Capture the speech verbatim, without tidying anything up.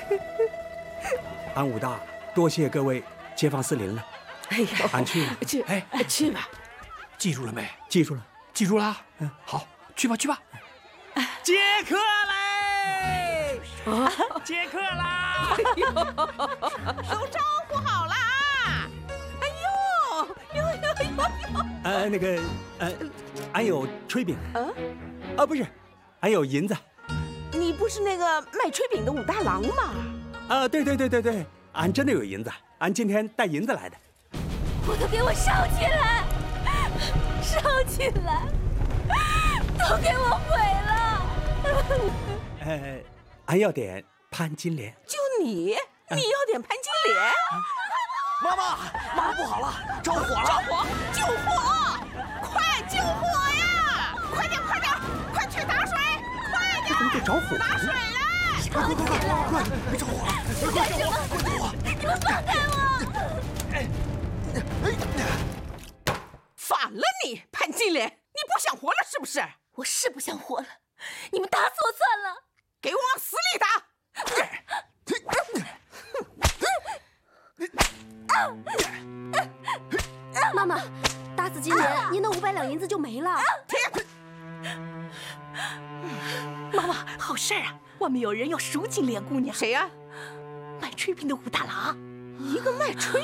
俺武大多谢各位街坊四邻了。 哎呀， 俺去了。 去， 哎， 去吧。 记住了没？ 记住了， 记住了。嗯，好，去吧，去吧。接客嘞！接客啦！ 都招呼好了啊！哎呦，呦呦呦呦！ 呃，那个，呃，俺有炊饼。 嗯， 啊，不是，俺有银子。 你不是那个卖炊饼的武大郎吗？ 啊，对对对对对，俺真的有银子，俺今天带银子来的。 火都给我烧起来，烧起来，都给我毁了！ 呃，俺要点潘金莲。 就你，你要点潘金莲？ 妈妈，妈妈不好了，着火了！ 着火！救火！快救火呀！快点快点，快去打水！快点！ 怎么给着火了？ 拿水来！ 快快快快快！别着火了！快救我！快救我！ 你们放开我！ 反了你，潘金莲，你不想活了是不是？ 我是不想活了，你们打死我算了。 给我往死里打！ 妈妈，打死金莲，您的五百两银子就没了。 妈妈，好事啊！外面有人要赎金莲姑娘。 谁呀？ 卖炊饼的武大郎。 一个卖炊